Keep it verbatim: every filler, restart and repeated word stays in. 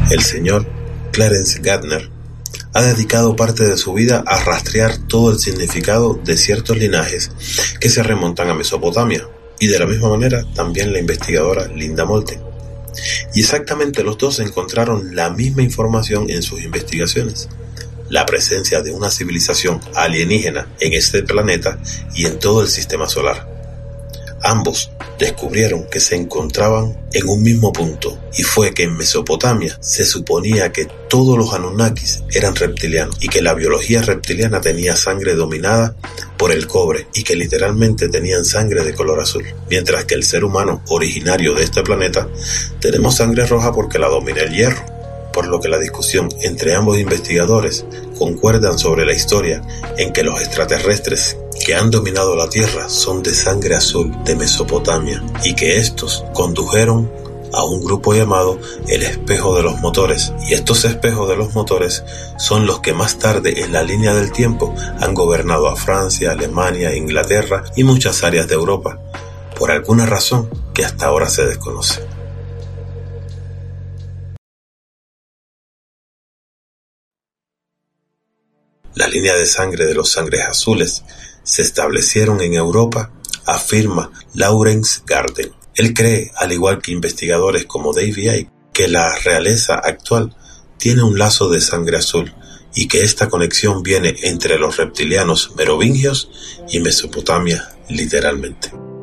El señor Clarence Gardner ha dedicado parte de su vida a rastrear todo el significado de ciertos linajes que se remontan a Mesopotamia, y de la misma manera también la investigadora Linda Moulton. Y exactamente los dos encontraron la misma información en sus investigaciones: la presencia de una civilización alienígena en este planeta y en todo el sistema solar. Ambos descubrieron que se encontraban en un mismo punto, y fue que en Mesopotamia se suponía que todos los Anunnakis eran reptilianos y que la biología reptiliana tenía sangre dominada por el cobre y que literalmente tenían sangre de color azul, mientras que el ser humano originario de este planeta tenemos sangre roja porque la domina el hierro, por lo que la discusión entre ambos investigadores concuerdan sobre la historia en que los extraterrestres que han dominado la Tierra son de sangre azul de Mesopotamia y que estos condujeron a un grupo llamado el espejo de los motores, y estos espejos de los motores son los que más tarde en la línea del tiempo han gobernado a Francia, Alemania, Inglaterra y muchas áreas de Europa, por alguna razón que hasta ahora se desconoce. La línea de sangre de los sangres azules se establecieron en Europa, afirma Lawrence Garden. Él cree, al igual que investigadores como David Icke, que la realeza actual tiene un lazo de sangre azul y que esta conexión viene entre los reptilianos merovingios y Mesopotamia, literalmente.